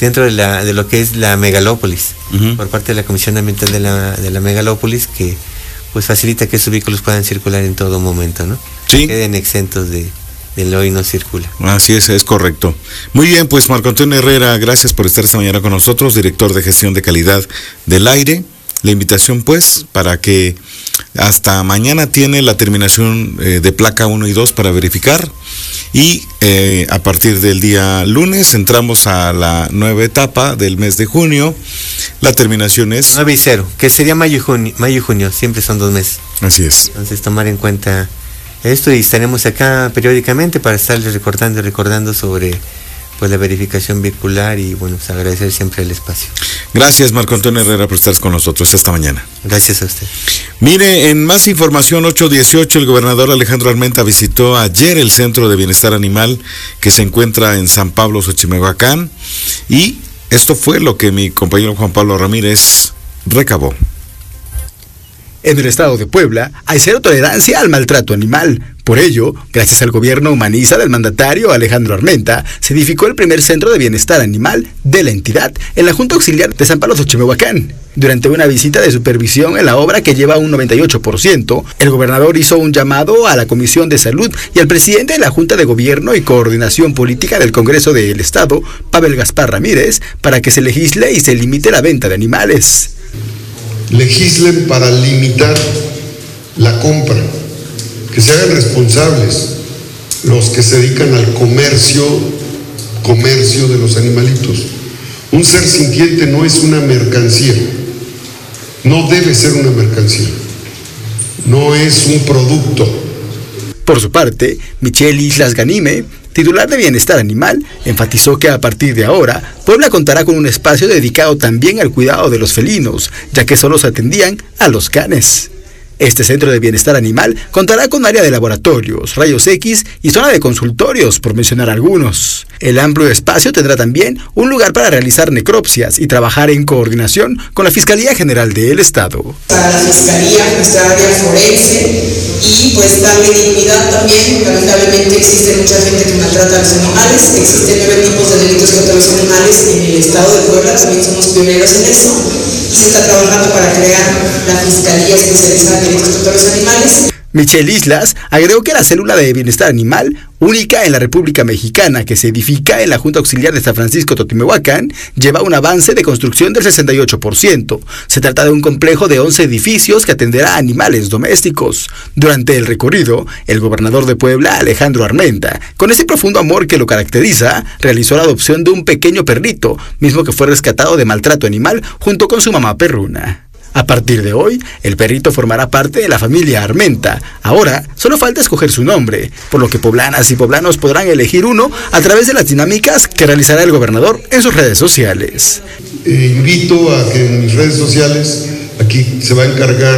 dentro de lo que es la megalópolis, por parte de la Comisión Ambiental de la megalópolis, que pues facilita que estos vehículos puedan circular en todo momento, ¿no? Sí. Queden exentos del hoy no circula. Así es correcto. Muy bien, pues Marco Antonio Herrera, gracias por estar esta mañana con nosotros, director de gestión de calidad del aire. La invitación pues para que hasta mañana tiene la terminación de placa 1 y 2 para verificar, y a partir del día lunes entramos a la nueva etapa del mes de junio. La terminación es 9 y 0, que sería mayo y junio, siempre son 2 meses. Así es. Entonces tomar en cuenta esto, y estaremos acá periódicamente para estarles recordando sobre pues la verificación vehicular, y bueno, pues agradecer siempre el espacio. Gracias, Marco Antonio Herrera, por estar con nosotros esta mañana. Gracias a usted. Mire, en más información, 8:18, el gobernador Alejandro Armenta visitó ayer el Centro de Bienestar Animal que se encuentra en San Pablo, Xochimehuacán, y esto fue lo que mi compañero Juan Pablo Ramírez recabó. En el estado de Puebla hay cero tolerancia al maltrato animal. Por ello, gracias al gobierno humanista del mandatario Alejandro Armenta, se edificó el primer centro de bienestar animal de la entidad en la Junta Auxiliar de San Pablo, Xochimehuacán. Durante una visita de supervisión en la obra, que lleva un 98%, el gobernador hizo un llamado a la Comisión de Salud y al presidente de la Junta de Gobierno y Coordinación Política del Congreso del Estado, Pavel Gaspar Ramírez, para que se legisle y se limite la venta de animales. Legislen para limitar la compra, que se hagan responsables los que se dedican al comercio de los animalitos. Un ser sintiente no es una mercancía, no debe ser una mercancía, no es un producto. Por su parte, Michelle Islas Ganime, titular de Bienestar Animal, enfatizó que a partir de ahora, Puebla contará con un espacio dedicado también al cuidado de los felinos, ya que solo se atendían a los canes. Este centro de bienestar animal contará con área de laboratorios, rayos X y zona de consultorios, por mencionar algunos. El amplio espacio tendrá también un lugar para realizar necropsias y trabajar en coordinación con la Fiscalía General del Estado. Para la Fiscalía, nuestra área forense, y pues darle dignidad también. Lamentablemente existe mucha gente que maltrata a los animales, existen 9 tipos de delitos contra los animales en el estado de Puebla, también somos pioneros en eso, y se está trabajando para crear la Fiscalía Especializada en Delitos contra los Animales. Michelle Islas agregó que la célula de bienestar animal, única en la República Mexicana, que se edifica en la Junta Auxiliar de San Francisco Xochimehuacán, lleva un avance de construcción del 68%. Se trata de un complejo de 11 edificios que atenderá a animales domésticos. Durante el recorrido, el gobernador de Puebla, Alejandro Armenta, con ese profundo amor que lo caracteriza, realizó la adopción de un pequeño perrito, mismo que fue rescatado de maltrato animal junto con su mamá perruna. A partir de hoy, el perrito formará parte de la familia Armenta. Ahora, solo falta escoger su nombre, por lo que poblanas y poblanos podrán elegir uno a través de las dinámicas que realizará el gobernador en sus redes sociales. Invito a que en mis redes sociales, aquí se va a encargar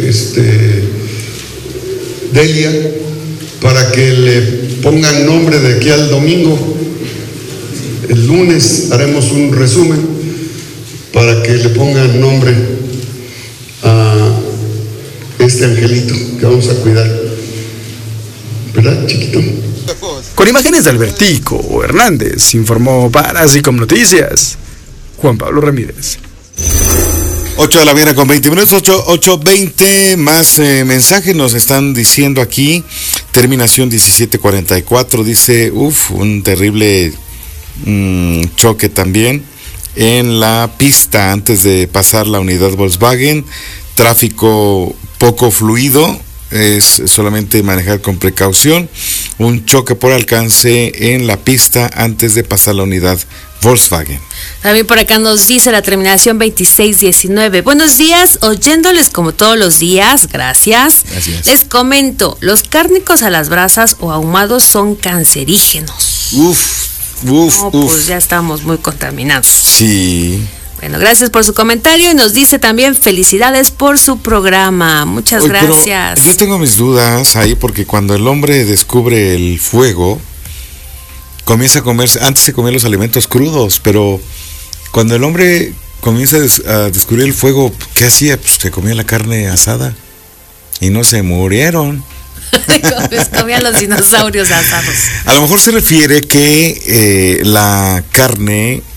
Delia, para que le pongan nombre de aquí al domingo. El lunes haremos un resumen para que le pongan nombre a este angelito que vamos a cuidar, ¿verdad, chiquito? Con imágenes de Albertico Hernández, informó para Asicom Noticias, Juan Pablo Ramírez. 8 de la mañana con 20 minutos, 8:20, más mensajes nos están diciendo aquí. Terminación 1744, dice, un terrible choque también en la pista antes de pasar la unidad Volkswagen. Tráfico poco fluido, es solamente manejar con precaución. Un choque por alcance en la pista antes de pasar la unidad Volkswagen. También por acá nos dice la terminación 2619. Buenos días, oyéndoles como todos los días, gracias. Les comento, los cárnicos a las brasas o ahumados son cancerígenos. Pues ya estamos muy contaminados. Sí. Bueno, gracias por su comentario, y nos dice también felicidades por su programa. Muchas gracias. Yo tengo mis dudas ahí, porque cuando el hombre descubre el fuego, comienza a comerse, antes se comían los alimentos crudos, pero cuando el hombre comienza a descubrir el fuego, ¿qué hacía? Pues se comía la carne asada y no se murieron. Comían los dinosaurios asados. A lo mejor se refiere que la carne